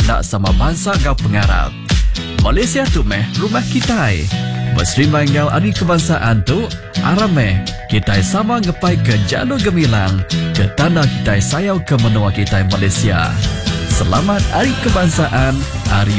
anak sama bangsa ngau pengarap. Malaysia tu meh rumah kita. Bersrimai ngau hari kebangsaan tu, arameh kita sama ngepai ke jalur gemilang ke tanah kita sayau ke menua kita Malaysia. Selamat Hari Kebangsaan, Hari